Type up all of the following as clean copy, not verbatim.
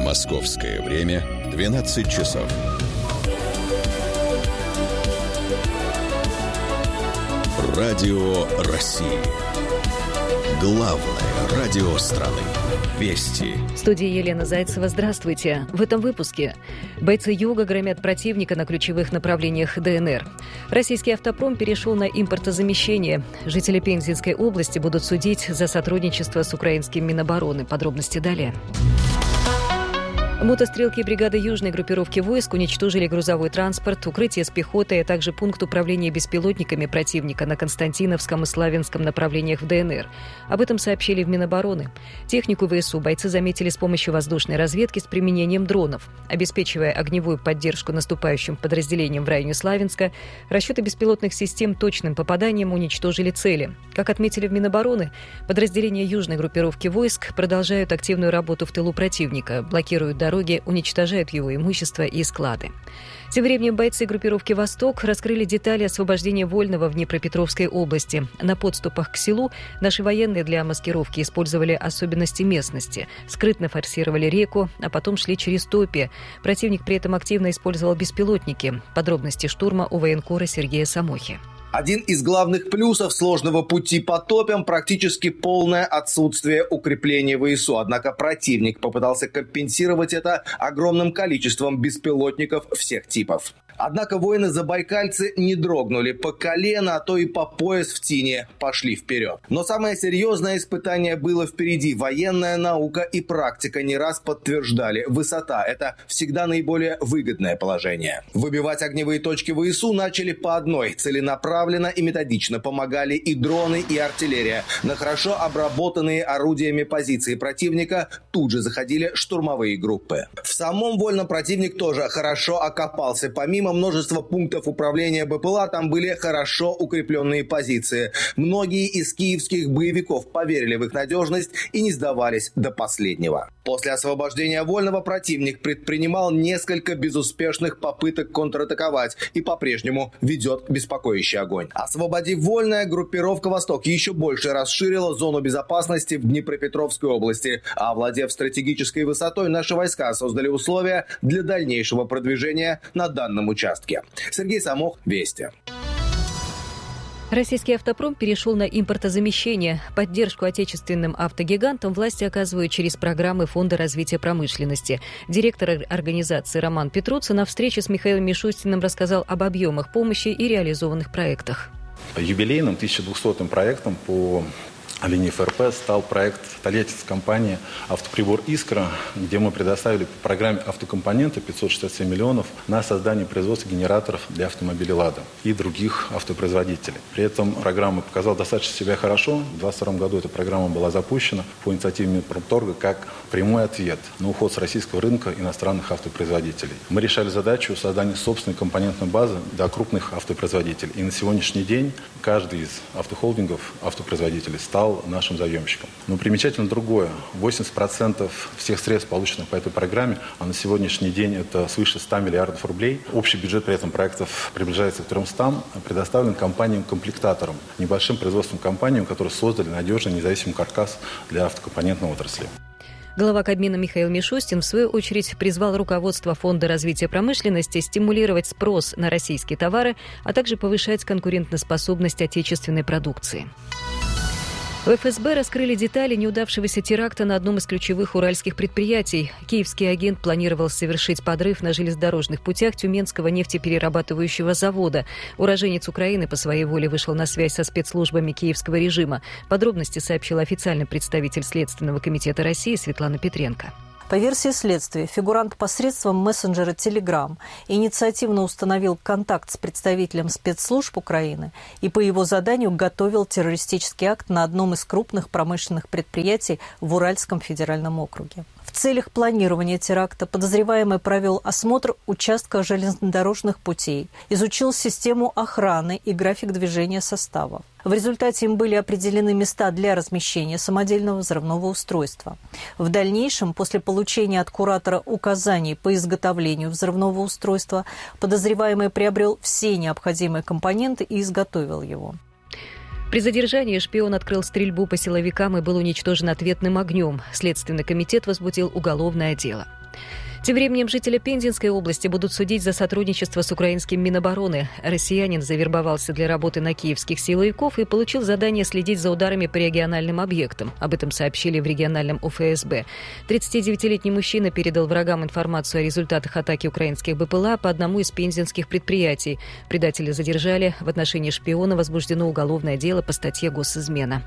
Московское время 12 часов. Радио России. Главное радио страны. Вести. В студии Елена Зайцева. Здравствуйте. В этом выпуске. Бойцы Юга громят противника на ключевых направлениях ДНР. Российский автопром перешел на импортозамещение. Жители Пензенской области будут судить за сотрудничество с украинским Минобороны. Подробности далее. Мотострелки бригады южной группировки войск уничтожили грузовой транспорт, укрытие с пехотой, а также пункт управления беспилотниками противника на Константиновском и Славянском направлениях в ДНР. Об этом сообщили в Минобороны. Технику ВСУ бойцы заметили с помощью воздушной разведки с применением дронов. Обеспечивая огневую поддержку наступающим подразделениям в районе Славянска, расчеты беспилотных систем точным попаданием уничтожили цели. Как отметили в Минобороны, подразделения южной группировки войск продолжают активную работу в тылу противника, блокируют дороги, уничтожают его имущество и склады. Тем временем бойцы группировки «Восток» раскрыли детали освобождения Вольного в Днепропетровской области. На подступах к селу наши военные для маскировки использовали особенности местности. Скрытно форсировали реку, а потом шли через топи. Противник при этом активно использовал беспилотники. Подробности штурма у военкора Сергея Самохи. Один из главных плюсов сложного пути по топям – практически полное отсутствие укреплений ВСУ. Однако противник попытался компенсировать это огромным количеством беспилотников всех типов. Однако воины-забайкальцы не дрогнули по колено, а то и по пояс в тине пошли вперед. Но самое серьезное испытание было впереди. Военная наука и практика не раз подтверждали: высота – это всегда наиболее выгодное положение. Выбивать огневые точки ВСУ начали по одной. Целенаправленно и методично помогали и дроны, и артиллерия. На хорошо обработанные орудиями позиции противника тут же заходили штурмовые группы. В самом Вольном противник тоже хорошо окопался. Помимо множества пунктов управления БПЛА, там были хорошо укрепленные позиции. Многие из киевских боевиков поверили в их надежность и не сдавались до последнего. После освобождения Вольного противник предпринимал несколько безуспешных попыток контратаковать и по-прежнему ведет беспокоящий огонь. Освободив Вольное, группировка «Восток» еще больше расширила зону безопасности в Днепропетровской области, а овладев стратегической высотой, наши войска создали условия для дальнейшего продвижения на данном участке. Сергей Самох, Вести. Российский автопром перешел на импортозамещение. Поддержку отечественным автогигантам власти оказывают через программы Фонда развития промышленности. Директор организации Роман Петруца на встрече с Михаилом Мишустиным рассказал об объемах помощи и реализованных проектах. Юбилейным 1200-м проектом по линии ФРП стал проект тольяттинской компании «Автоприбор Искра», где мы предоставили по программе автокомпоненты 567 миллионов на создание производства генераторов для автомобилей «Лада» и других автопроизводителей. При этом программа показала достаточно себя хорошо. В 2022 году эта программа была запущена по инициативе Минпромторга как прямой ответ на уход с российского рынка иностранных автопроизводителей. Мы решали задачу создания собственной компонентной базы для крупных автопроизводителей. И на сегодняшний день каждый из автохолдингов, автопроизводителей стал нашим заемщиком. Но примечательно другое. 80% всех средств, полученных по этой программе, а на сегодняшний день это свыше 100 миллиардов рублей. Общий бюджет при этом проектов приближается к 300, предоставлен компаниям-комплектаторам, небольшим производственным компаниям, которые создали надежный независимый каркас для автокомпонентной отрасли. Глава Кабмина Михаил Мишустин, в свою очередь, призвал руководство Фонда развития промышленности стимулировать спрос на российские товары, а также повышать конкурентоспособность отечественной продукции. В ФСБ раскрыли детали неудавшегося теракта на одном из ключевых уральских предприятий. Киевский агент планировал совершить подрыв на железнодорожных путях Тюменского нефтеперерабатывающего завода. Уроженец Украины по своей воле вышел на связь со спецслужбами киевского режима. Подробности сообщил официальный представитель Следственного комитета России Светлана Петренко. По версии следствия, фигурант посредством мессенджера Telegram инициативно установил контакт с представителем спецслужб Украины и по его заданию готовил террористический акт на одном из крупных промышленных предприятий в Уральском федеральном округе. В целях планирования теракта подозреваемый провел осмотр участка железнодорожных путей, изучил систему охраны и график движения составов. В результате им были определены места для размещения самодельного взрывного устройства. В дальнейшем, после получения от куратора указаний по изготовлению взрывного устройства, подозреваемый приобрел все необходимые компоненты и изготовил его. При задержании шпион открыл стрельбу по силовикам и был уничтожен ответным огнем. Следственный комитет возбудил уголовное дело. Тем временем жителя Пензенской области будут судить за сотрудничество с украинским Минобороны. Россиянин завербовался для работы на киевских силовиков и получил задание следить за ударами по региональным объектам. Об этом сообщили в региональном УФСБ. 39-летний мужчина передал врагам информацию о результатах атаки украинских БПЛА по одному из пензенских предприятий. Предателя задержали. В отношении шпиона возбуждено уголовное дело по статье «Госизмена».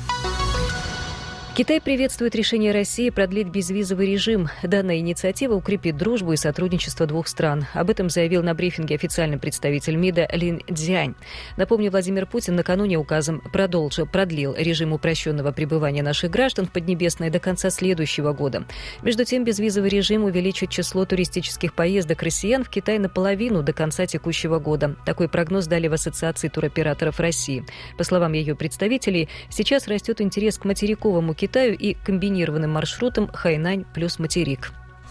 Китай приветствует решение России продлить безвизовый режим. Данная инициатива укрепит дружбу и сотрудничество двух стран. Об этом заявил на брифинге официальный представитель МИДа Лин Цзянь. Напомню, Владимир Путин накануне указом продлил режим упрощенного пребывания наших граждан в Поднебесной до конца следующего года. Между тем, безвизовый режим увеличит число туристических поездок россиян в Китай наполовину до конца текущего года. Такой прогноз дали в Ассоциации туроператоров России. По словам ее представителей, сейчас растет интерес к материковому Китаю и комбинированным маршрутам Хайнань плюс материк.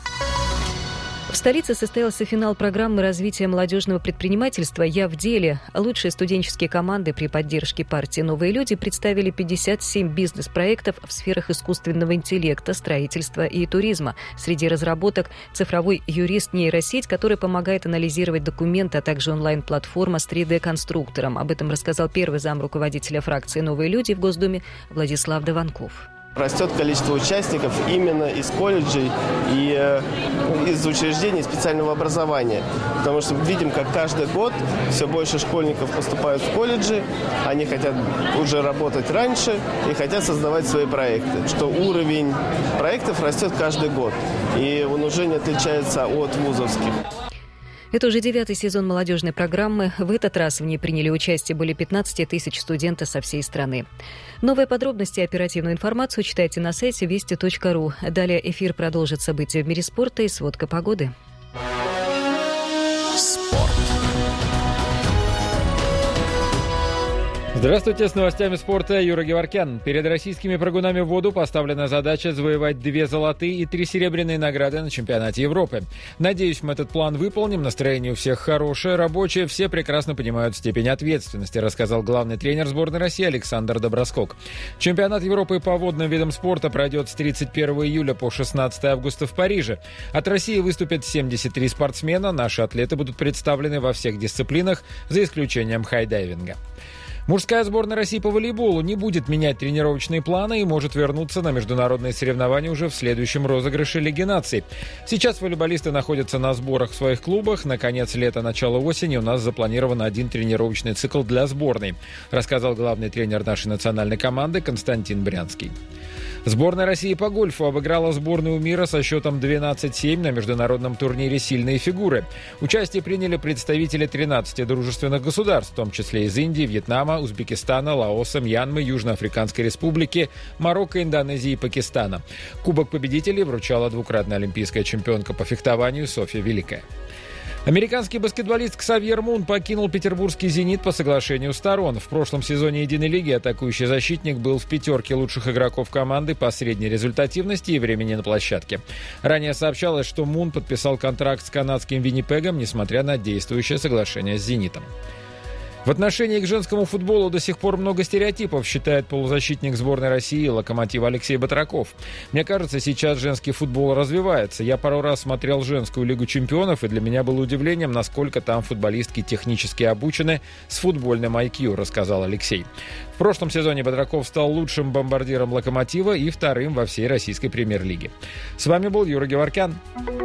В столице состоялся финал программы развития молодежного предпринимательства «Я в деле». Лучшие студенческие команды при поддержке партии «Новые люди» представили 57 бизнес-проектов в сферах искусственного интеллекта, строительства и туризма. Среди разработок цифровой юрист-нейросеть, который помогает анализировать документы, а также онлайн-платформа с 3D-конструктором. Об этом рассказал первый зам руководителя фракции «Новые люди» в Госдуме Владислав Дованков. Растет количество участников именно из колледжей и из учреждений специального образования. Потому что видим, как каждый год все больше школьников поступают в колледжи, они хотят уже работать раньше и хотят создавать свои проекты. Что уровень проектов растет каждый год, и он уже не отличается от вузовских. Это уже 9-й сезон молодежной программы. В этот раз в ней приняли участие более 15 тысяч студентов со всей страны. Новые подробности и оперативную информацию читайте на сайте вести.ру. Далее эфир продолжит события в мире спорта и сводка погоды. Здравствуйте, с новостями спорта Юра Геворкян. Перед российскими прыгунами в воду поставлена задача завоевать 2 золотые и 3 серебряные награды на чемпионате Европы. Надеюсь, мы этот план выполним, настроение у всех хорошее, рабочее, все прекрасно понимают степень ответственности, рассказал главный тренер сборной России Александр Доброскок. Чемпионат Европы по водным видам спорта пройдет с 31 июля по 16 августа в Париже. От России выступят 73 спортсмена, наши атлеты будут представлены во всех дисциплинах, за исключением хайдайвинга. Мужская сборная России по волейболу не будет менять тренировочные планы и может вернуться на международные соревнования уже в следующем розыгрыше Лиги наций. Сейчас волейболисты находятся на сборах в своих клубах. На конец лета, начало осени у нас запланирован один тренировочный цикл для сборной, рассказал главный тренер нашей национальной команды Константин Брянский. Сборная России по гольфу обыграла сборную мира со счетом 12-7 на международном турнире «Сильные фигуры». Участие приняли представители 13 дружественных государств, в том числе из Индии, Вьетнама, Узбекистана, Лаоса, Мьянмы, Южноафриканской Республики, Марокко, Индонезии и Пакистана. Кубок победителей вручала двукратная олимпийская чемпионка по фехтованию Софья Великая. Американский баскетболист Ксавьер Мун покинул петербургский «Зенит» по соглашению сторон. В прошлом сезоне Единой лиги атакующий защитник был в 5 лучших игроков команды по средней результативности и времени на площадке. Ранее сообщалось, что Мун подписал контракт с канадским «Виннипегом», несмотря на действующее соглашение с «Зенитом». В отношении к женскому футболу до сих пор много стереотипов, считает полузащитник сборной России «Локомотива» Алексей Батраков. Мне кажется, сейчас женский футбол развивается. Я пару раз смотрел женскую Лигу чемпионов, и для меня было удивлением, насколько там футболистки технически обучены с футбольным IQ, рассказал Алексей. В прошлом сезоне Батраков стал лучшим бомбардиром «Локомотива» и вторым во всей российской премьер-лиге. С вами был Юра Геворкян.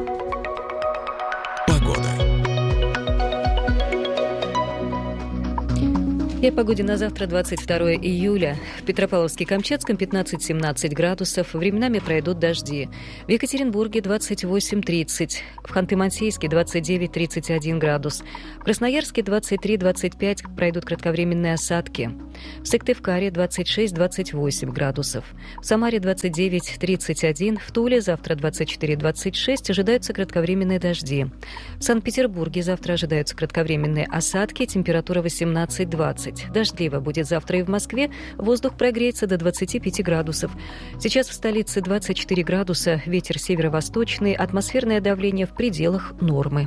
И о погоде на завтра, 22 июля. В Петропавловске-Камчатском 15-17 градусов. Временами пройдут дожди. В Екатеринбурге 28-30. В Ханты-Мансийске 29-31 градус. В Красноярске 23-25 пройдут кратковременные осадки. В Сыктывкаре 26-28 градусов. В Самаре 29-31. В Туле завтра 24-26. Ожидаются кратковременные дожди. В Санкт-Петербурге завтра ожидаются кратковременные осадки. Температура 18-20. Дождливо будет завтра и в Москве. Воздух прогреется до 25 градусов. Сейчас в столице 24 градуса. Ветер северо-восточный. Атмосферное давление в пределах нормы.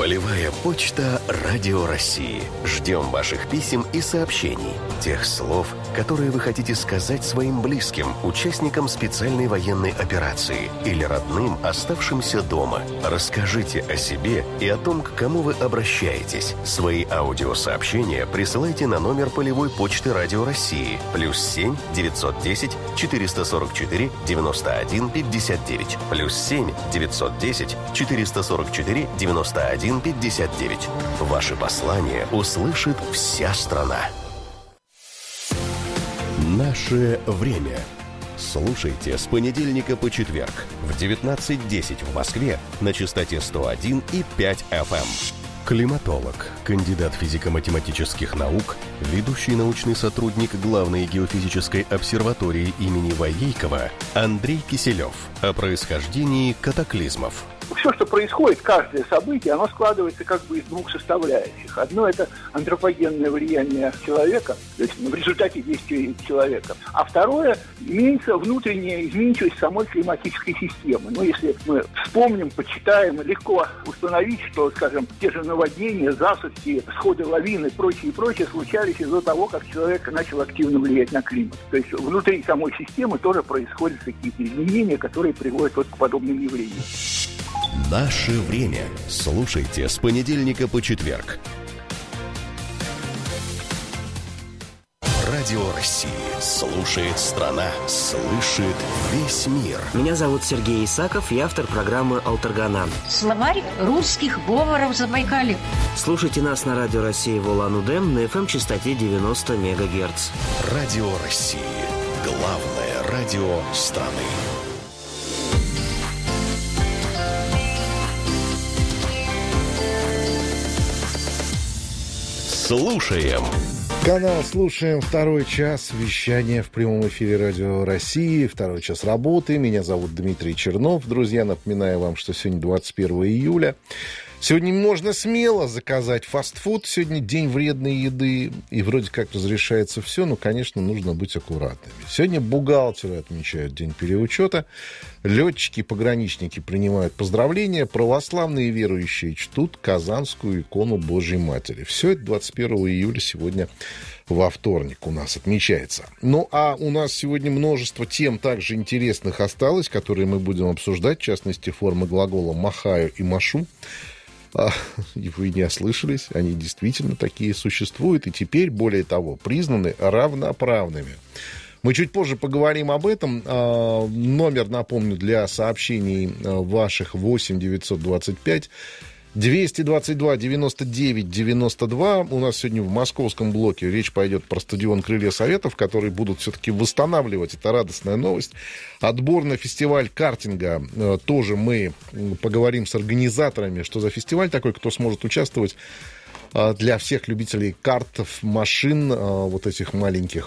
Полевая почта Радио России. Ждем ваших писем и сообщений. Тех слов, которые вы хотите сказать своим близким, участникам специальной военной операции или родным, оставшимся дома. Расскажите о себе и о том, к кому вы обращаетесь. Свои аудиосообщения присылайте на номер полевой почты Радио России +7 910 444 91 59 +7 910 444 91 59. Ваши послания услышит вся страна. Наше время. Слушайте с понедельника по четверг в 19:10 в Москве на частоте 101,5 FM. Климатолог, кандидат физико-математических наук, ведущий научный сотрудник Главной геофизической обсерватории имени Воейкова Андрей Киселев о происхождении катаклизмов. Все, что происходит, каждое событие, оно складывается как бы из двух составляющих. Одно – это антропогенное влияние человека, то есть в результате действия человека. А второе – имеется внутренняя изменчивость самой климатической системы. Если мы вспомним, почитаем, легко установить, что, скажем, те же наводнения, засухи, сходы лавин и прочее случались из-за того, как человек начал активно влиять на климат. То есть внутри самой системы тоже происходят какие-то изменения, которые приводят к подобным явлениям. Наше время. Слушайте с понедельника по четверг. Радио России. Слушает страна. Слышит весь мир. Меня зовут Сергей Исаков, я автор программы «Алтаргана». Словарь русских говоров Забайкалья. Слушайте нас на Радио России в Улан-Удэ на FM-частоте 90 МГц. Радио России. Главное радио страны. Слушаем. Канал «Слушаем». Второй час вещания в прямом эфире Радио России. Второй час работы. Меня зовут Дмитрий Чернов. Друзья, напоминаю вам, что сегодня 21 июля. Сегодня можно смело заказать фастфуд. Сегодня день вредной еды. И вроде как разрешается все, но, конечно, нужно быть аккуратными. Сегодня бухгалтеры отмечают день переучета. Летчики, пограничники принимают поздравления. Православные верующие чтут Казанскую икону Божьей Матери. Все это 21 июля сегодня во вторник у нас отмечается. Ну, а у нас сегодня множество тем также интересных осталось, которые мы будем обсуждать. В частности, формы глагола «махаю» и «машу». И вы не ослышались, они действительно такие существуют, и теперь, более того, признаны равноправными. Мы чуть позже поговорим об этом. Номер, напомню, для сообщений ваших 8 925 222 99 92. У нас сегодня в московском блоке речь пойдет про стадион «Крылья Советов», которые будут все-таки восстанавливать. Это радостная новость. Отбор на фестиваль картинга. Тоже мы поговорим с организаторами, что за фестиваль такой, кто сможет участвовать. Для всех любителей картов, машин, вот этих маленьких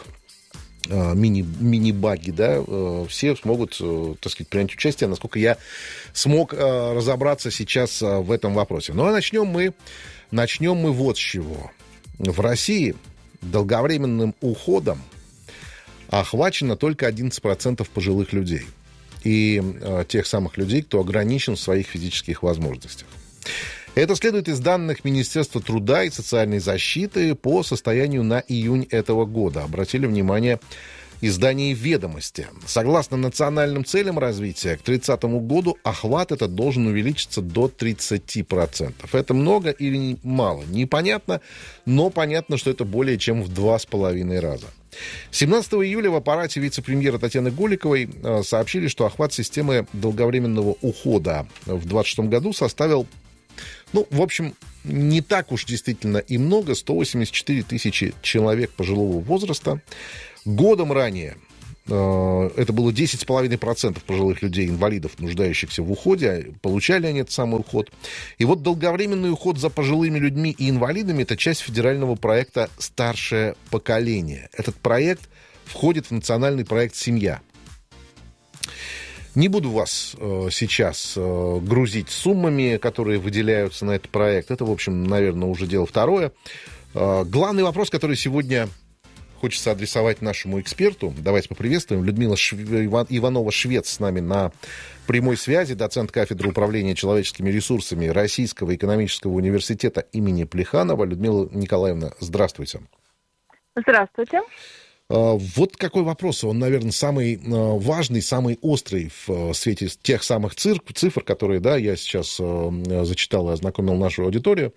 мини-баги, да, все смогут, так сказать, принять участие, насколько я смог разобраться сейчас в этом вопросе. Ну, а начнем мы вот с чего. В России долговременным уходом охвачено только 11% пожилых людей. И тех самых людей, кто ограничен в своих физических возможностях. Это следует из данных Министерства труда и социальной защиты по состоянию на июнь этого года. Обратили внимание издание «Ведомости». Согласно национальным целям развития, к 2030 году охват этот должен увеличиться до 30%. Это много или мало? Непонятно, но понятно, что это более чем в 2,5 раза. 17 июля в аппарате вице-премьера Татьяны Голиковой сообщили, что охват системы долговременного ухода в 2026 году составил, в общем, не так уж действительно и много, 184 тысячи человек пожилого возраста. Годом ранее это было 10,5% пожилых людей, инвалидов, нуждающихся в уходе. Получали они этот самый уход. И вот долговременный уход за пожилыми людьми и инвалидами – это часть федерального проекта «Старшее поколение». Этот проект входит в национальный проект «Семья». Не буду вас сейчас грузить суммами, которые выделяются на этот проект. Это, в общем, наверное, уже дело второе. Главный вопрос, который сегодня хочется адресовать нашему эксперту. Давайте поприветствуем. Людмила Иванова-Швец с нами на прямой связи, доцент кафедры управления человеческими ресурсами Российского экономического университета имени Плеханова. Людмила Николаевна, здравствуйте. Здравствуйте. Вот какой вопрос. Он, наверное, самый важный, самый острый в свете тех самых цифр, которые, да, я сейчас зачитал и ознакомил нашу аудиторию.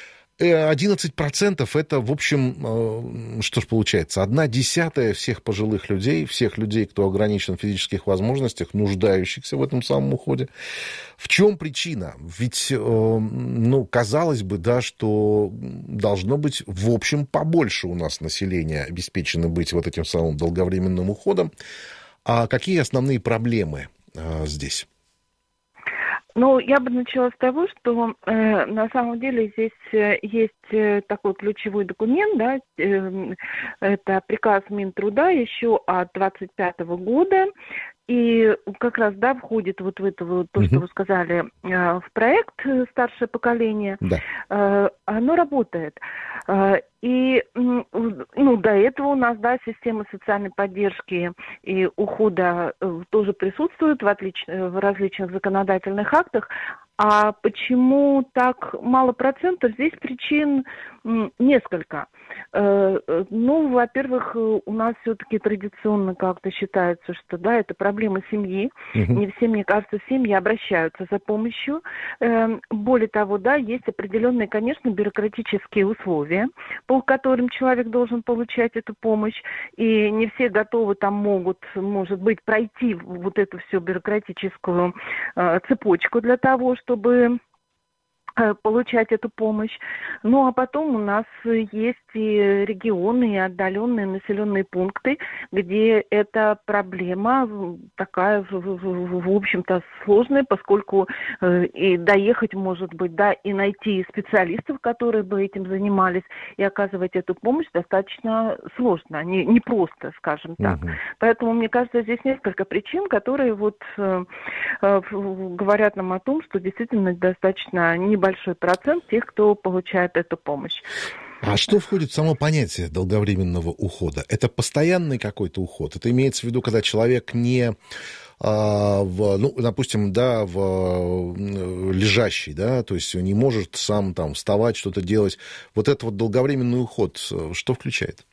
11% это, в общем, что ж получается, 1/10 всех пожилых людей, всех людей, кто ограничен в физических возможностях, нуждающихся в этом самом уходе. В чем причина? Ведь, казалось бы, да, что должно быть, в общем, побольше у нас населения обеспечено быть вот этим самым долговременным уходом. А какие основные проблемы здесь? Я бы начала с того, что на самом деле здесь есть такой ключевой документ, да, это приказ Минтруда еще от 25 года, и как раз, да, входит вот в это вот то, что вы сказали, в проект «Старшее поколение», да. Оно работает. И, до этого у нас, да, система социальной поддержки и ухода тоже присутствует в различных законодательных актах. А почему так мало процентов? Здесь причин несколько. Во-первых, у нас все-таки традиционно как-то считается, что, да, это проблема семьи. Не все, мне кажется, семьи обращаются за помощью. Более того, да, есть определенные, конечно, бюрократические условия, по которым человек должен получать эту помощь. И не все готовы может быть, пройти вот эту всю бюрократическую цепочку для того, чтобы получать эту помощь. А потом у нас есть и регионы, и отдаленные населенные пункты, где эта проблема такая, в общем-то, сложная, поскольку и доехать, может быть, да, и найти специалистов, которые бы этим занимались, и оказывать эту помощь достаточно сложно, не просто, скажем так. Поэтому, мне кажется, здесь несколько причин, которые говорят нам о том, что действительно достаточно небольшой процент тех, кто получает эту помощь. А что входит в само понятие долговременного ухода? Это постоянный какой-то уход? Это имеется в виду, когда человек не допустим, да, лежащий, да, то есть он не может сам там вставать, что-то делать. Вот это вот долговременный уход, что включает?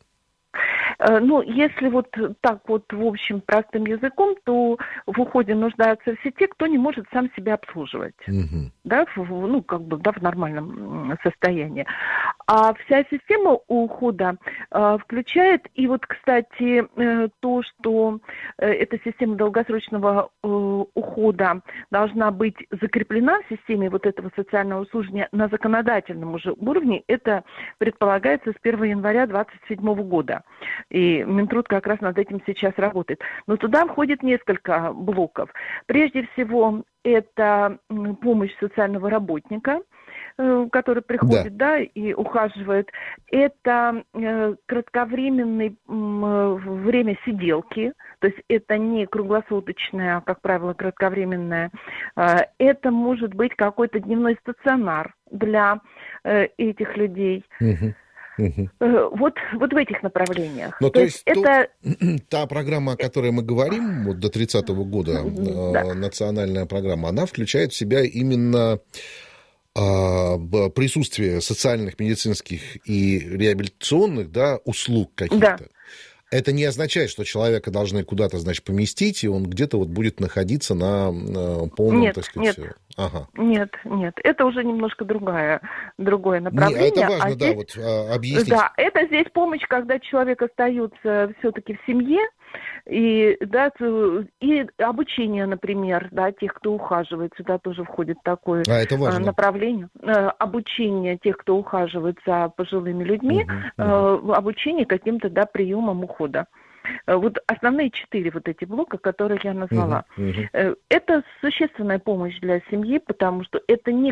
Если вот так вот, в общем, простым языком, то в уходе нуждаются все те, кто не может сам себя обслуживать, да, в нормальном состоянии. А вся система ухода включает, и вот, кстати, то, что эта система долгосрочного ухода должна быть закреплена в системе вот этого социального обслуживания на законодательном уже уровне, это предполагается с 1 января 2027 года. И Минтруд как раз над этим сейчас работает. Но туда входит несколько блоков. Прежде всего, это помощь социального работника, который приходит, да, и ухаживает. Это кратковременное время сиделки, то есть это не круглосуточное, а, как правило, кратковременное. Это может быть какой-то дневной стационар для этих людей. Вот в этих направлениях. То есть та программа, о которой мы говорим, вот до 30-го года, национальная программа, она включает в себя именно присутствие социальных, медицинских и реабилитационных, да, услуг каких-то. Да. Это не означает, что человека должны куда-то, значит, поместить, и он где-то вот будет находиться на полном, так сказать... Нет. Это уже немножко другое направление. Это важно, здесь, вот объяснить. Да, это здесь помощь, когда человек остается все-таки в семье, и обучение, например, да, тех, кто ухаживает, сюда тоже входит такое направление. Обучение тех, кто ухаживает за пожилыми людьми, обучение каким-то, да, приемам ухода. Вот основные 4 вот эти блока, которые я назвала. Это существенная помощь для семьи, потому что это не